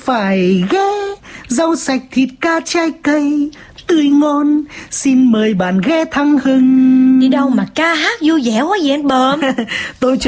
phải ghé. Rau sạch, thịt cá, trái cây tươi ngon, xin mời bạn ghé Thăng Hưng. Đi đâu mà ca hát vui vẻ quá vậy anh Bờm? Tôi